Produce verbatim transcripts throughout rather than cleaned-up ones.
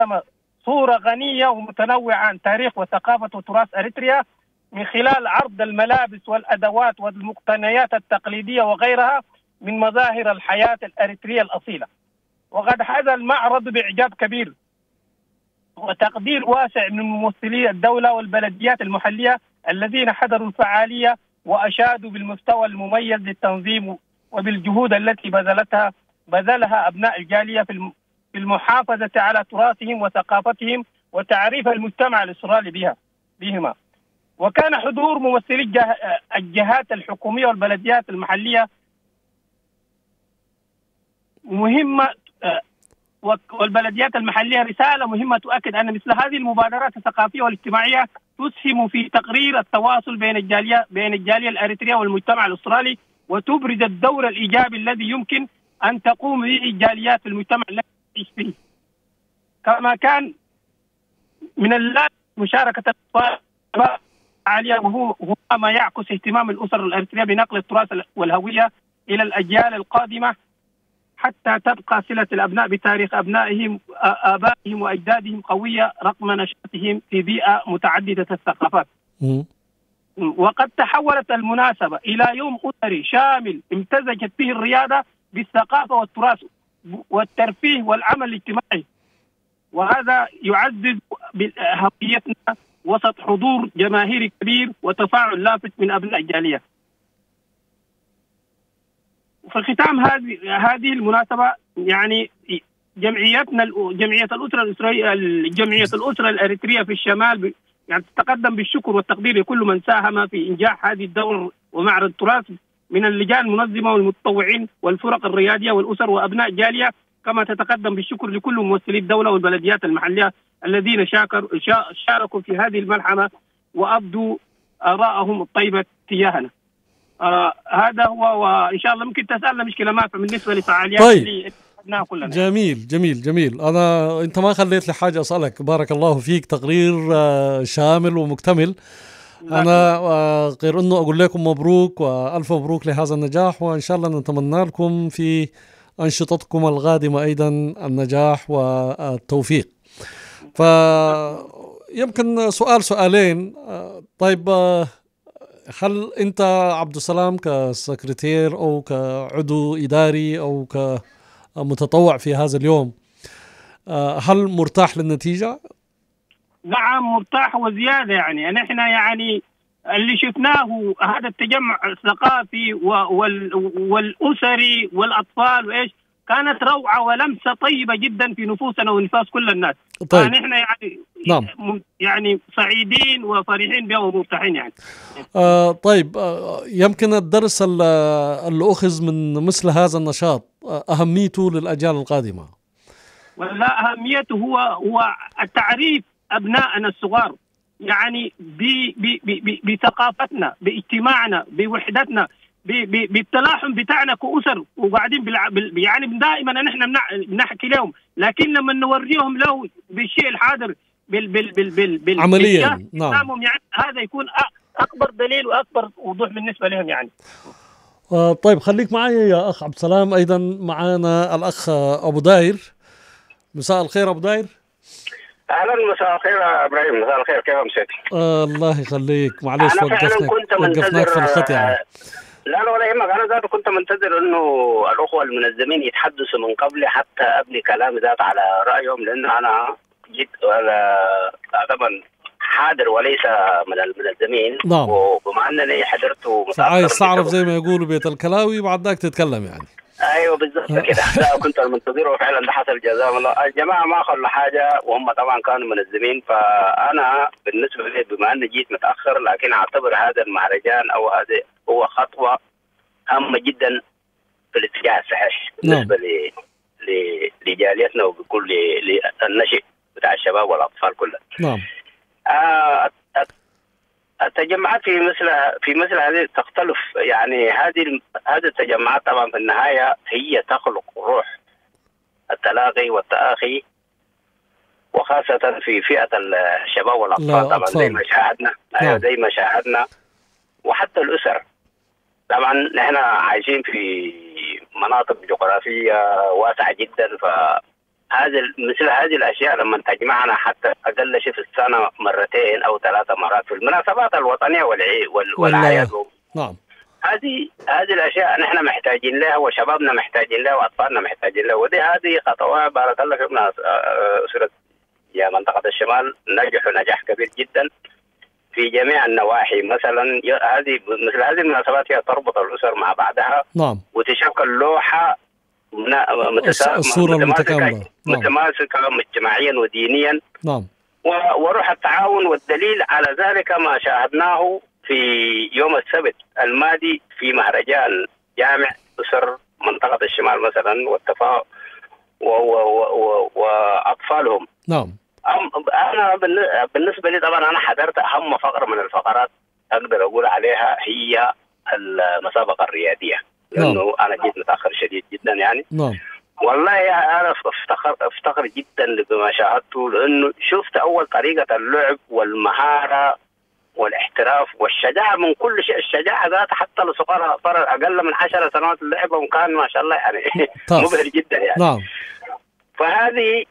صورة غنية ومتنوعة عن تاريخ وثقافة وتراث أريتريا من خلال عرض الملابس والأدوات والمقتنيات التقليدية وغيرها من مظاهر الحياة الأريترية الأصيلة. وقد حاز المعرض بإعجاب كبير وتقدير واسع من ممثلي الدولة والبلديات المحلية الذين حضروا الفعالية وأشادوا بالمستوى المميز للتنظيم وبالجهود التي بذلتها بذلها أبناء الجالية في المحافظة على تراثهم وثقافتهم وتعريف المجتمع الأسترالي بها بهما. وكان حضور ممثلي الجهات الحكومية والبلديات المحلية مهمة والبلديات المحلية رسالة مهمة تؤكد أن مثل هذه المبادرات الثقافية والاجتماعية تسهم في تقرير التواصل بين الجالية بين الجالية الأريترية والمجتمع الأسترالي، وتبرز الدور الإيجابي الذي يمكن أن تقوم به الجاليات في المجتمع الذي تعيش فيه. كما كان من اللازم مشاركة الأطفال عالية، وهو هو ما يعكس اهتمام الأسر الأريترية بنقل التراث والهوية إلى الأجيال القادمة حتى تبقى صلة الأبناء بتاريخ أبنائهم آبائهم وأجدادهم قوية رغم نشأتهم في بيئة متعددة الثقافات. وقد تحولت المناسبة إلى يوم أسري شامل امتزجت به الرياضة بالثقافة والتراث والترفيه والعمل الاجتماعي، وهذا يعزز هويتنا وسط حضور جماهيري كبير وتفاعل لافت من أبناء الجالية. في ختام هذه هذه المناسبة يعني جمعيتنا جمعية الأسرة الأسرية جمعية الأسرة الأريترية في الشمال يعني تتقدم بالشكر والتقدير لكل من ساهم في إنجاح هذه الدورة ومعرض التراث من اللجان المنظمة والمتطوعين والفرق الريادية والأسر وأبناء الجالية، كما تتقدم بالشكر لكل ممثلي الدولة والبلديات المحلية الذين شاركوا في هذه الملحمة وأبدوا آراءهم الطيبة تجاهنا. آه هذا هو، وإن شاء الله ممكن تسألنا مشكلة ما بالنسبة لفعاليات طيب. اللي أخذناها كلنا. جميل جميل جميل. أنا أنت ما خليت لي حاجة أسألك، بارك الله فيك، تقرير آه شامل ومكتمل. أنا آه غير أنه أقول لكم مبروك وألف مبروك لهذا النجاح، وإن شاء الله نتمنى لكم في أنشطتكم القادمة أيضا النجاح والتوفيق. فيمكن سؤال سؤالين. آه طيب آه هل أنت عبد السلام كسكرتير أو كعضو إداري أو كمتطوع في هذا اليوم هل مرتاح للنتيجة؟ نعم مرتاح وزيادة. يعني نحن يعني اللي شفناه هذا التجمع الثقافي والأسري والأطفال وإيش كانت روعة ولمسة طيبة جدا في نفوسنا ونفاس كل الناس. طيب. نحن يعني نعم. يعني سعيدين وفرحين بها ومرتاحين يعني. آه طيب آه يمكن الدرس اللي أخذ من مثل هذا النشاط آه أهميته للأجيال القادمة. ولا أهميته هو هو التعريف أبنائنا الصغار يعني بثقافتنا باجتماعنا بوحدتنا بالتلاحم بتاعنا كأسر وقاعدين يعني دائما نحن بنحكي لهم، لكن لما نوريهم له بالشيء الحاضر بال بال بال بال عمليا نعم يعني هذا يكون أكبر دليل وأكبر وضوح بالنسبة لهم يعني. آه طيب خليك معي يا أخ عبد السلام. أيضا معنا الأخ أبو داير. مساء الخير أبو داير. اهلا مساء الخير يا ابراهيم. مساء الخير، كيف مسيتي؟ آه الله يخليك، معلش وقفناك وقفناك في الخط يعني. لا لا ولا يهمك، انا ذاته كنت منتظر انه الاخوه المنظمين يتحدثوا من قبل حتى ابني كلامي ذات على رايهم، لانه انا جيت طبعا حاضر وليس من المنظمين. نعم. وبما انني حضرت متاخر عايز تعرف زي ما يقولوا بيت الكلاوي وبعد ذاك تتكلم يعني. ايوه بالضبط كده. ده كنت المنتظر وفعلا ده حصل. جزاهم الله. الجماعه ما خلوا حاجه وهم طبعا كانوا منظمين. فانا بالنسبه لي بما اني جيت متاخر، لكن اعتبر هذا المهرجان او هذا هو خطوه هامه جدا في الاتجاه الصحيح بالنسبه ل لجاليتنا وبكل للنشء بتاع الشباب والاطفال كلها. نعم. آه التجمعات في مثل في مثل هذه تختلف. يعني هذه هذه التجمعات طبعا في النهايه هي تخلق روح التلاقي والتآخي، وخاصه في فئه الشباب والاطفال طبعا زي ما شاهدنا. ايوه زي ما شاهدنا. وحتى الاسر طبعا نحن عايشين في مناطق جغرافيه واسعه جدا، ف هذه مثل هذه الاشياء لما تجمعنا حتى اقل شيء في السنه مرتين او ثلاثه مرات في المناسبات الوطنيه والعي والاعياد. نعم. هذه هذه الاشياء نحن محتاجين لها وشبابنا محتاجين لها واطفالنا محتاجين لها، ودي هذه خطوات بارك الله فيكم اسره يا منطقه الشمال نجحوا نجاح كبير جدا في جميع النواحي. مثلا هذه مثل هذه المناسبات هي تربط الاسر مع بعضها. نعم. وتشكل لوحه الصورة المتكاملة. متماسكة اجتماعيا ودينيا. نعم. وروح التعاون، والدليل على ذلك ما شاهدناه في يوم السبت الماضي في مهرجان جامع أسر منطقة الشمال مثلا والتفاهم وأطفالهم. نعم. أنا بالنسبة لي طبعا أنا حضرت أهم فقرة من الفقرات أقدر أقول عليها هي المسابقة الرياضية، لأنه نعم. أنا جيت متأخر شديد جدا يعني. نعم. والله يا أنا افتخر افتخر جدا بما شاهدته، لأنه شفت أول طريقة اللعب والمهارة والاحتراف والشجاعة من كل شيء. الشجاعة ذات حتى لصغار أقل من عشر سنوات اللعبة وكان ما شاء الله يعني مبهر جدا يعني. نعم. فهذه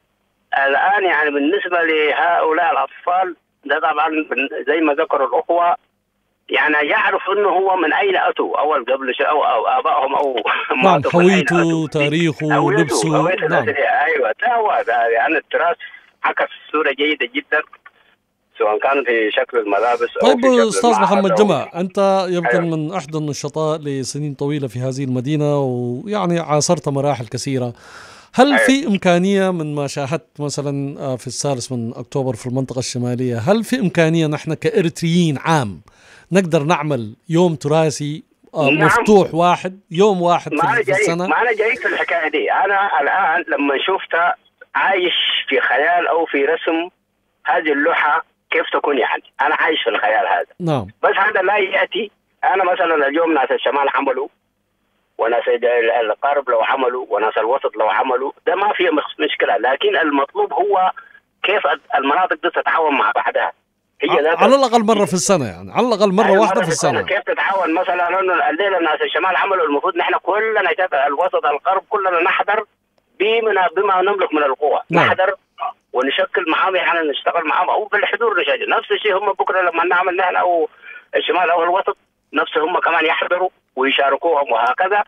الآن يعني بالنسبة لهؤلاء الأطفال ده طبعا زي ما ذكروا الأخوة يعني يعرف انه هو من اين اتوا اول قبل شيء او, أو ابائهم او نعم هويته تاريخه لبسه. نعم. ايوه ده هو يعني التراث عكس صوره جيده جدا سواء كان في شكل الملابس او طيب في شكل استاذ محمد جمع، انت يمكن أيوة. من احدى النشطاء لسنين طويله في هذه المدينه ويعني عاصرت مراحل كثيره. هل أيوة. في امكانيه من ما شاهدت مثلا في الثالث من اكتوبر في المنطقه الشماليه، هل في امكانيه نحن كاريتريين عام نقدر نعمل يوم تراثي نعم. مفتوح واحد يوم واحد في, في السنة؟ ما أنا جاي في الحكاية دي. أنا الآن لما شفتها عايش في خيال أو في رسم هذه اللوحة كيف تكون يعني أنا عايش في الخيال هذا. نعم. بس هذا لا يأتي. أنا مثلا اليوم ناس الشمال عملوا وناس الغرب لو عملوا وناس الوسط لو عملوا ده ما فيه مشكلة، لكن المطلوب هو كيف المناطق دي تتعاون مع بعضها. هي على الأقل مرة في السنة يعني على الأقل مرة واحدة مرة في السنة. كيف تتعاون مثلا لأنه الليلة الناس الشمال عملوا المفروض نحن كلنا كذا الوسط الغرب كلنا نحضر بما بما نملك من القوة. نعم. نحضر ونشكل معاهم يعني نشتغل معاهم أو بالحضور نشاهد. نفس الشيء هم بكرة لما نعمل نحن أو الشمال أو الوسط نفس هم كمان يحضروا ويشاركوهم وهكذا.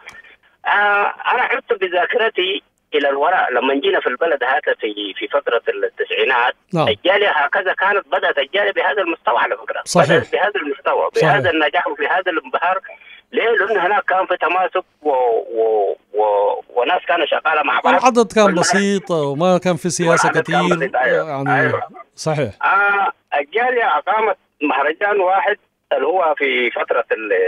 آه أنا عدت بذاكرتي إلى الوراء لما جينا في البلد هذا في في فترة التسعينات. نعم. الجالية هكذا كانت بدأت الجالية بهذا المستوى على فكرة. صحيح. بدأت بهذا المستوى بهذا صحيح. النجاح وبهذا الانبهار. ليه؟ لأنه هناك كان في تماسك و... و... و... وناس كانوا شغالة مع بعض. العدد كان بسيط وما كان في سياسة كثير. أيوة. يعني أيوة. صحيح. آه الجالية أقامت مهرجان واحد اللي هو في فترة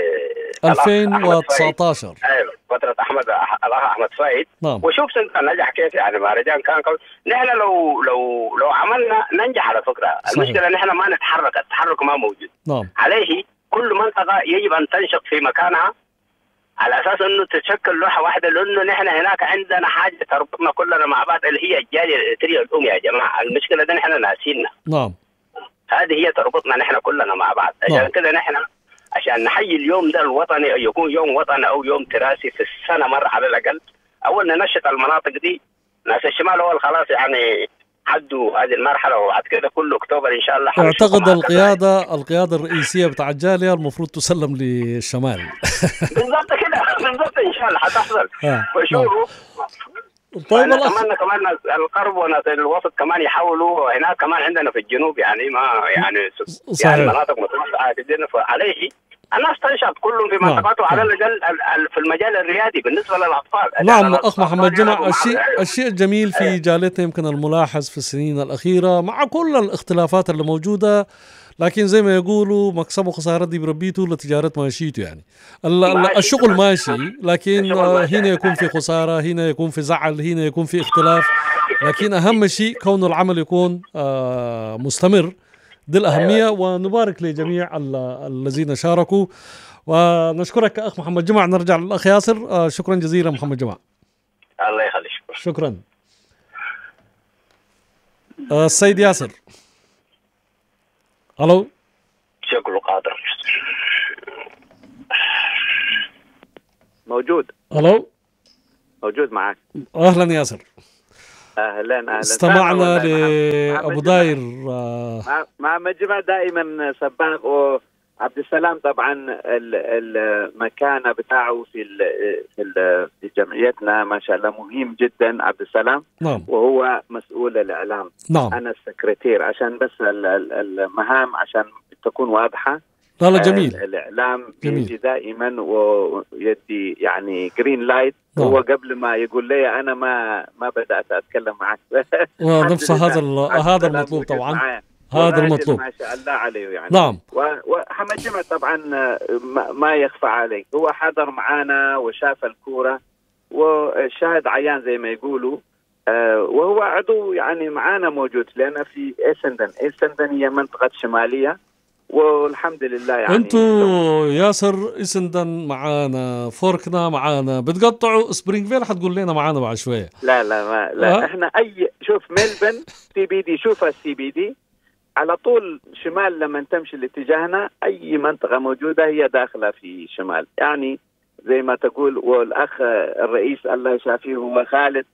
ألفين وتسعة عشر. ايوه فترة احمد الاخ احمد فايد. نعم. وشوف انت نجح كيف يعني مهرجان كان قوي. نحن لو لو لو عملنا ننجح على فكرة. صحيح. المشكلة نحن ما نتحرك، التحرك ما موجود. نعم. عليه كل منطقة يجب ان تنشط في مكانها على اساس انه تتشكل لوحة واحدة، لانه نحن هناك عندنا حاجة تربطنا كلنا مع بعض اللي هي الجالية الاريترية الام يا جماعة. المشكلة ده نحن ناسينها. نعم. هذه هي تربطنا نحن كلنا مع بعض. عشان كده نحن عشان نحيي اليوم ده الوطني يكون يوم وطني او يوم تراثي في السنه مره على الاقل. اول ننشط المناطق دي. ناس الشمال اول خلاص يعني عدوا هذه المرحله وبعد كده كل اكتوبر ان شاء الله. اعتقد القياده القياده الرئيسيه بتاع الجاليه المفروض تسلم للشمال. بالضبط كده بالضبط ان شاء الله حتحصل. فشوفوا طيب والله كمان كمان الغرب وناس الوسط كمان يحاولوا. هناك كمان عندنا في الجنوب يعني ما يعني صحيح. يعني مناطق متوسعه جدا. فعليه الناس تنشط كلهم في منطقته. نعم. على الاقل في المجال الريادي بالنسبه للاطفال. نعم اخ محمد جمع، الشيء الشيء الجميل في جاليتنا يمكن الملاحظ في السنين الاخيره مع كل الاختلافات اللي موجوده، لكن زي ما يقولوا مكسب وخسارة دي بربيته لتجارة ماشيته يعني. الشغل ماشي، لكن هنا يكون في خسارة، هنا يكون في زعل، هنا يكون في اختلاف، لكن أهم شيء كون العمل يكون مستمر. دي الأهمية. ونبارك لجميع الذين شاركوا ونشكرك أخ محمد جمع. نرجع للأخ ياسر. شكرا جزيلا محمد جمع. الله يخليك. شكرا. السيد ياسر. الو. شكله قادر موجود. الو. موجود معك. اهلا ياسر. اهلا اهلا. استمعنا لابو داير مع, مع مجمع دائما سباق وعبد السلام. طبعا المكانه بتاعه في في في جمعيتنا ما شاء الله مهم جدا عبد السلام. نعم. وهو مسؤول الاعلام. نعم. انا السكرتير عشان بس المهام عشان تكون واضحه. لا لا جميل. الاعلام بيجي دائما ويدي يعني جرين لايت. نعم. هو قبل ما يقول لي انا ما ما بدات اتكلم معك. نفس هذا هذا المطلوب طبعا. هذا المطلوب ما شاء الله عليه يعني. نعم. وحمد جمع طبعا ما يخفى عليك، هو حضر معانا وشاف الكوره وشاهد عيان زي ما يقولوا. وهو عضو يعني معانا موجود لأن في إيسندن. إيسندن هي منطقة شمالية والحمد لله يعني. انتوا ياسر إيسندن معانا، فوركنا معانا، بتقطعوا سبرينغفيل حتقول لنا معانا بعد شوية. لا لا ما لا. أه؟ احنا أي شوف ميلبن سي بي دي، شوف السي بي دي على طول شمال. لما تمشي لاتجاهنا أي منطقة موجودة هي داخلة في شمال يعني زي ما تقول. والأخ الرئيس الله يشافيه هو خالد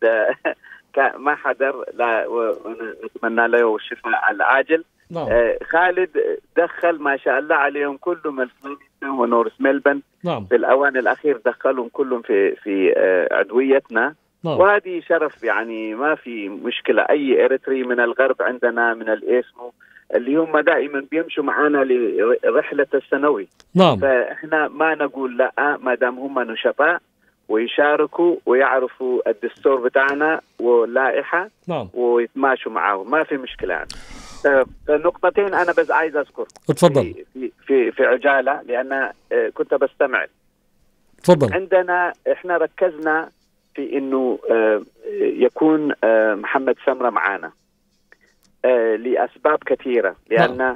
ما حضر، لا ونتمنى له الشفاء العاجل. نعم. آه خالد دخل ما شاء الله عليهم كلهم الفلومينغتون ونورث ميلبن. نعم. في الأوان الأخير دخلهم كلهم في في آه عضويتنا. نعم. وهذه شرف يعني ما في مشكلة. أي إريتري من الغرب عندنا من الإسمو اللي هم دائما بيمشوا معنا لرحلة السنوي. نعم. فإحنا ما نقول لا ما دام هم نشطاء ويشاركوا ويعرفوا الدستور بتاعنا واللائحة. نعم. ويتماشوا معه ما في مشكلة يعني. نقطتين أنا بس عايز أذكر. تفضل. في في في عجالة لأن كنت بستمع. تفضل. عندنا إحنا ركزنا في إنه يكون محمد سمرة معانا لأسباب كثيرة. لأن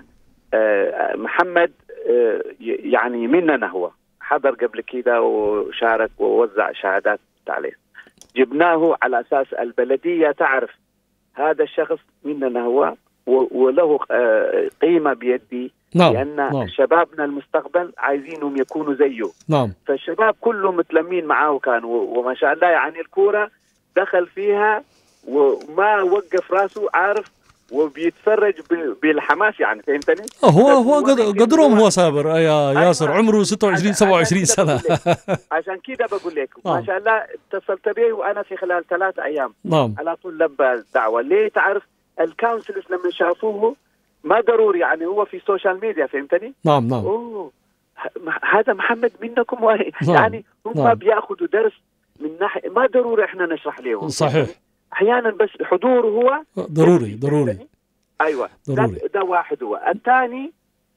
محمد يعني مننا، هو حضر قبل كده وشارك ووزع شهادات عليه. جبناه على أساس البلدية تعرف هذا الشخص مننا هو وله قيمة بيدي. نعم. لأن نعم. شبابنا المستقبل عايزينهم يكونوا زيه. نعم. فالشباب كلهم متلمين معاه كانوا وما شاء الله يعني الكورة دخل فيها وما وقف راسه عارف وبيتفرج بالحماس يعني. فهمتني؟ هو هو قدرهم هو صابر يا ياسر. أيوة. عمره ستة وعشرين سبعة وعشرين سنة. عشان كده بقول لك ما شاء الله اتصلت به وأنا في خلال ثلاثة أيام. نعم. على طول لبى الدعوة. ليه تعرف الكونسلز لما شافوه ما ضروري يعني هو في السوشيال ميديا. فهمتني؟ نعم نعم. أوه هذا محمد منكم. نعم. يعني هم نعم. بياخذوا درس من ناحية ما ضروري احنا نشرح لهم. صحيح. احيانا بس حضوره هو ضروري ضروري. ايوه ضروري. ده, ده واحد. هو الثاني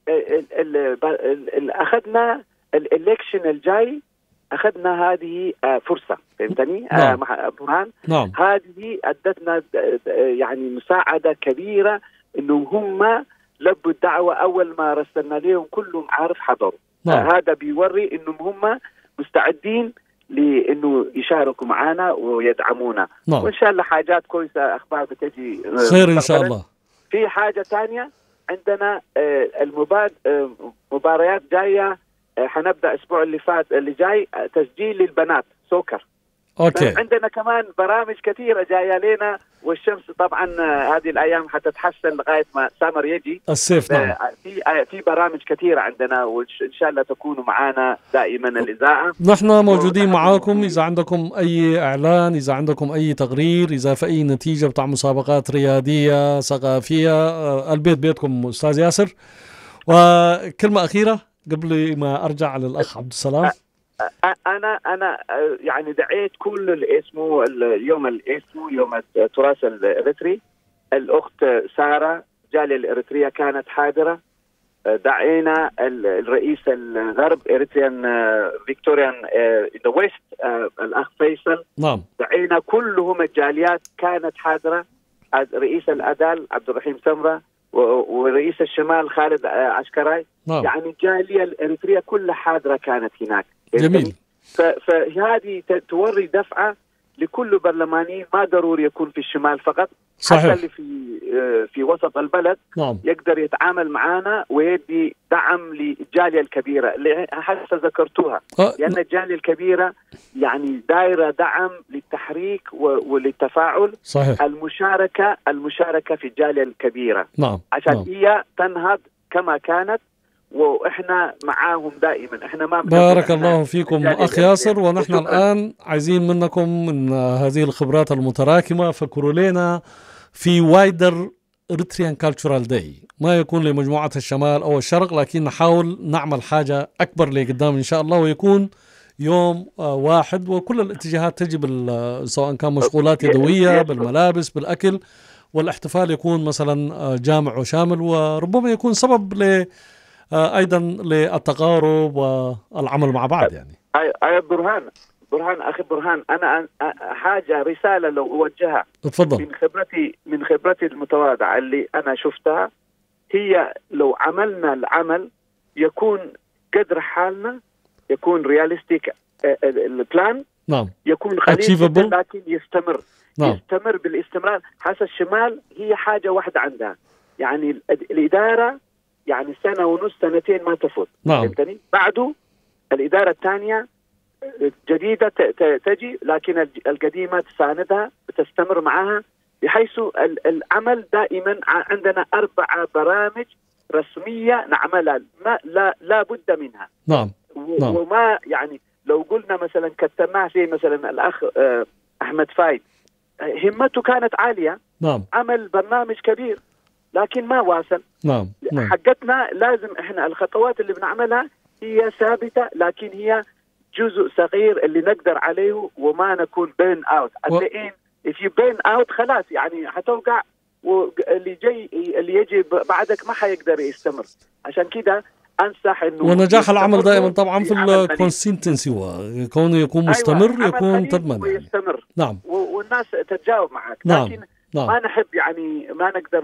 اخذنا الالكشن الجاي اخذنا هذه فرصه. فهمتني؟ نعم. آه برهان. نعم. هذه ادتنا يعني مساعده كبيره انه هم لبوا الدعوه اول ما رسلنا لهم كلهم عارف حضروا. نعم. آه هذا بيوري انهم هم مستعدين لانه يشاركوا معنا ويدعمونا. نعم. وان شاء الله حاجات كويسه اخبار بتجي خير ان شاء الله. في حاجه ثانيه عندنا المباد مباريات جايه. حنبدا الاسبوع اللي فات اللي جاي تسجيل للبنات سوكر. اوكي. عندنا كمان برامج كثيره جايه لنا والشمس طبعا هذه الايام حتتحسن لغايه ما سامر يجي الصيف. نعم. في في برامج كثيره عندنا وان شاء الله تكونوا معنا دائما الاذاعه. نحن موجودين معاكم اذا عندكم اي اعلان، اذا عندكم اي تقرير، اذا في اي نتيجه بتاع مسابقات رياضيه ثقافيه. البيت بيتكم استاذ ياسر. وكلمه اخيره قبل ما ارجع للاخ عبد السلام. انا انا يعني دعيت كل الاسمو اليوم الاسمو يوم التراث الاريتري. الاخت ساره جاليه الاريتريه كانت حاضره. دعينا الرئيس الغرب اريتريان فيكتوريان ذا ويست الاخ فيصل. نعم. دعينا كلهم الجاليات كانت حاضره. رئيس الادال عبد الرحيم سمره ورئيس الشمال خالد عسكراي. نعم. يعني الجاليه الاريتريه كلها حاضره كانت هناك. جميل. فهذه توري دفعه لكل برلماني ما ضروري يكون في الشمال فقط صحيح. حتى اللي في في وسط البلد نعم. يقدر يتعامل معنا ويدي دعم للجالية الكبيرة اللي حتى ذكرتوها، أه. لأن الجالية الكبيرة يعني دائرة دعم للتحريك وللتفاعل. صحيح. المشاركة المشاركة في الجالية الكبيرة. نعم. عشان نعم. هي تنهض كما كانت، واحنا معاهم دائما. احنا ما بارك الله فيكم اخ ياسر. ونحن الان عايزين منكم من هذه الخبرات المتراكمه فكروا لنا في وايدر إريتريان كالتشورال داي، ما يكون لمجموعة الشمال أو الشرق، لكن نحاول نعمل حاجة أكبر لقدام إن شاء الله، ويكون يوم واحد وكل الاتجاهات تجي، سواء كان مشغولات يدوية بالملابس بالأكل، والاحتفال يكون مثلا جامع وشامل، وربما يكون سبب ل أيضا للتقارب والعمل مع بعض. يعني أي برهان برهان أخي برهان، أنا حاجة رسالة لو أوجهها اتفضل. من خبرتي من خبرتي المتواضعة اللي أنا شفتها، هي لو عملنا العمل يكون قدر حالنا، يكون رياليستيك البلان، نعم، يكون قليل لكن يستمر. نعم. يستمر بالاستمرار. حاسة الشمال هي حاجة واحدة عندها، يعني الإدارة يعني سنة ونص سنتين ما تفوت. نعم. بعده الإدارة الثانية جديدة تجي، لكن القديمة تساندها بتستمر معها، بحيث العمل دائما عندنا أربع برامج رسمية نعملها ما لا لا بد منها. نعم. نعم. وما يعني لو قلنا مثلا كتمناه زي مثلا الأخ أحمد فايد، همته كانت عالية. نعم. عمل برنامج كبير لكن ما واصل. نعم. نعم. حقتنا لازم احنا الخطوات اللي بنعملها هي ثابتة، لكن هي جزء صغير اللي نقدر عليه وما نكون بين اوت. الحين if you بين اوت خلاص يعني حتوقع، واللي جاي اللي يجي بعدك ما حيقدر يستمر. عشان كده انصح انه ونجاح العمل دائما طبعا في الكونسيستنسي، وكونه يكون مستمر. أيوة. يكون تضمن ويستمر. نعم. والناس تتجاوب معك. نعم. لكن نعم. ما نحب يعني ما نقدر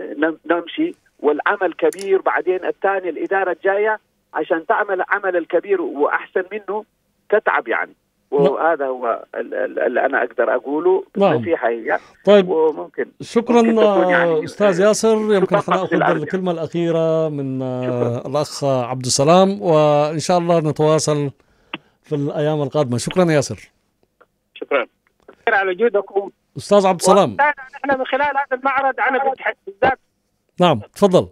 نمشي والعمل كبير، بعدين الثاني الإدارة الجاية عشان تعمل عمل الكبير وأحسن منه تتعب يعني. وهذا هو اللي أنا أقدر أقوله. نعم. في حقيقة. طيب وممكن شكرا ممكن يعني أستاذ ياسر. يمكن حنأخذ الكلمة الأخيرة من شكرا. الأخ عبد السلام، وإن شاء الله نتواصل في الأيام القادمة. شكرا ياسر. شكرا على وجودكم أستاذ عبد السلام. احنا من خلال هذا المعرض أنا بالذات. نعم تفضل.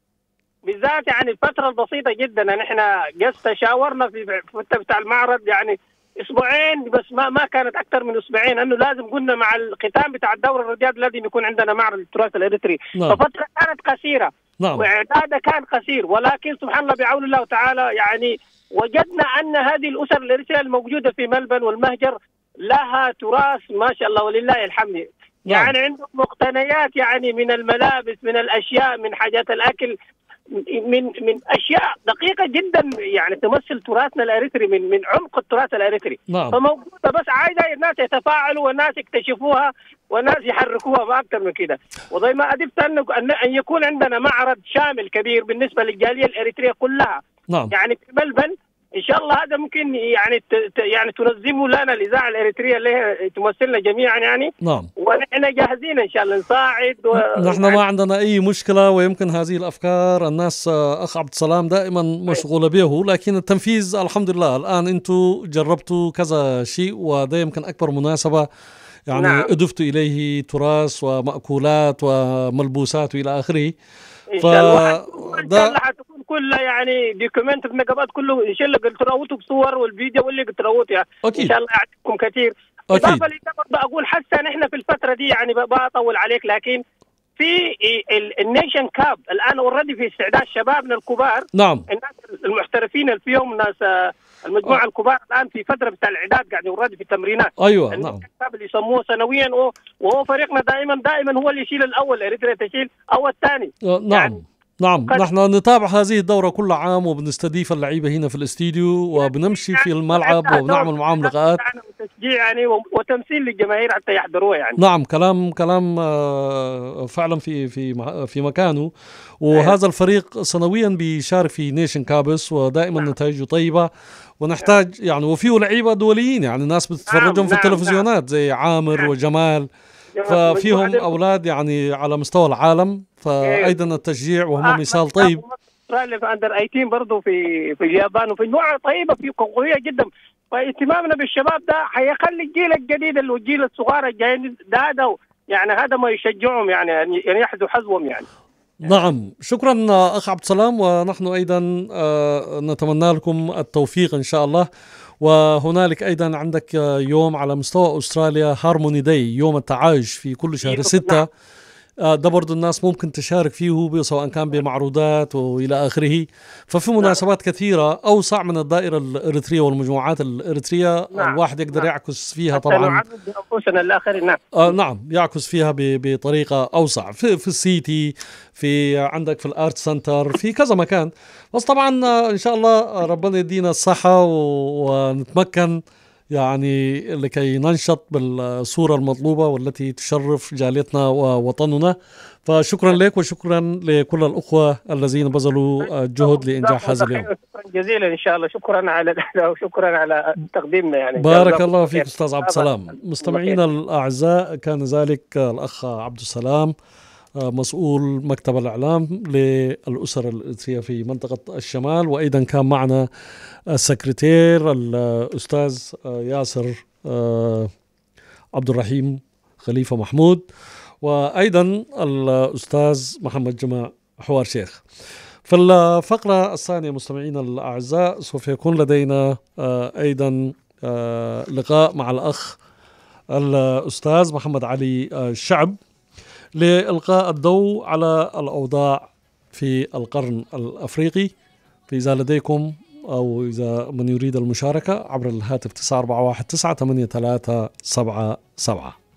بالذات يعني الفترة البسيطة جدا نحن قست شاورنا في الفترة بتاع المعرض يعني اسبوعين بس، ما ما كانت اكثر من اسبوعين، انه لازم قلنا مع الختام بتاع الدورة الرياض لازم يكون عندنا معرض التراث الاريتري. نعم. ففترة كانت قصيرة. نعم. واعدادها كان قصير، ولكن سبحان الله بعون الله تعالى يعني وجدنا ان هذه الاسر الاريترية الموجودة في ملبن والمهجر لها تراث ما شاء الله ولله الحمد. نعم. يعني عندهم مقتنيات يعني من الملابس، من الاشياء، من حاجات الاكل، من من اشياء دقيقه جدا يعني تمثل تراثنا الاريتري من من عمق التراث الاريتري. نعم. فموجوده، بس عايزه الناس يتفاعلوا والناس يكتشفوها والناس يحركوها ما اكثر من كده. وزي ما اضفت ان ان يكون عندنا معرض شامل كبير بالنسبه للجاليه الاريتريه كلها. نعم. يعني في ملبن ان شاء الله هذا ممكن يعني يعني تنظموا لنا الاذاعه الاريتريه اللي تمثلنا جميعا يعني. نعم. ونحن جاهزين ان شاء الله نساعد. و... نحن ما عندنا اي مشكله، ويمكن هذه الافكار الناس اخ عبد السلام دائما مشغوله به، لكن التنفيذ الحمد لله الان انتم جربتوا كذا شيء، وده يمكن اكبر مناسبه يعني. نعم. اضفتوا اليه تراث ومأكولات وملبوسات والى اخره. ان شاء الله ان شاء الله حتكون كلها يعني دوكيومنت النقابات كله ان شاء الله تراوتوا بصور والفيديو واللي تراوتوا يعني. ان شاء الله يعطيكم كثير. اضافه لي بقول حتى نحن في الفتره دي يعني بطول عليك، لكن في النيشن كاب الان اوريدي في استعداد شبابنا الكبار. نعم. الناس المحترفين اللي فيهم ناس المجموعه الكبار الان في فتره بتاع الاعداد قاعدين اوريدي في التمرينات. ايوه. نعم. الكاب اللي يسموه سنويا، وهو فريقنا دائما دائما هو اللي يشيل الاول، اريتريا تشيل او الثاني. نعم. يعني نعم. نحن نتابع هذه الدورة كل عام، وبنستضيف اللعيبة هنا في الاستديو، وبنمشي في الملعب وبنعمل معاهم لقاءات تشجيع يعني وتمثيل للجماهير حتى يحضروها يعني. نعم. كلام كلام فعلا في في في مكانه. وهذا الفريق سنويا بيشارك في نيشن كابس، ودائما نتائجه طيبة، ونحتاج يعني وفيه لعيبة دوليين يعني الناس بتتفرجهم في التلفزيونات زي عامر وجمال ففيهم أولاد يعني على مستوى العالم، فأيضا التشجيع وهم مثال طيب. استراليا في اندر ايتين برضه في في اليابان، وفي مجموعه طيبه في قويه جدا. فاهتمامنا بالشباب ده حيخلي الجيل الجديد والجيل الصغار الجايين ده, ده يعني هذا ما يشجعهم يعني يعني يحذو حذوهم يعني. نعم، شكرا أخ عبد السلام، ونحن أيضا نتمنى لكم التوفيق إن شاء الله. وهنالك أيضا عندك يوم على مستوى أستراليا هارموني داي، يوم التعايش في كل شهر ستة. ده برضو الناس ممكن تشارك فيه سواء كان بمعروضات وإلى آخره. ففي مناسبات كثيرة أوسع من الدائرة الإريترية والمجموعات الإريترية. نعم. الواحد يقدر نعم. يعكس فيها طبعا نعم. آه نعم يعكس فيها بطريقة أوسع في, في السيتي، في عندك في الآرت سنتر، في كذا مكان. بس طبعا إن شاء الله ربنا يدينا الصحة ونتمكن يعني لكي ننشط بالصورة المطلوبة والتي تشرف جاليتنا ووطننا. فشكرا لك وشكرا لكل الأخوة الذين بذلوا جهد لإنجاح هذا اليوم. شكرا جزيلا إن شاء الله. شكرا على وشكرا على تقديمنا يعني. بارك الله فيك أستاذ عبد السلام. مستمعينا الأعزاء، كان ذلك الأخ عبد السلام مسؤول مكتب الإعلام للأسر الإريترية في منطقة الشمال، وأيضا كان معنا السكرتير الأستاذ ياسر عبد الرحيم خليفة محمود، وأيضا الأستاذ محمد جماع حوار شيخ. في الفقرة الثانية مستمعينا الأعزاء سوف يكون لدينا أيضا لقاء مع الأخ الأستاذ محمد علي الشعب لإلقاء الضوء على الأوضاع في القرن الأفريقي. فإذا لديكم أو إذا من يريد المشاركة عبر الهاتف تسعة أربعة واحد تسعة ثمانية ثلاثة سبعة سبعة.